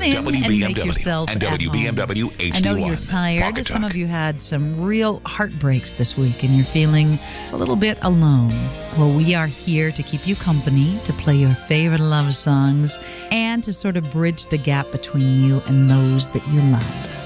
on in and make WBMW yourself and at WBMW home. HD1. I know you're tired. Pocket Some Talk. of you had some real heartbreaks this week and you're feeling a little bit alone. Well, we are here to keep you company, to play your favorite love songs, and to sort of bridge the gap between you and those that you love.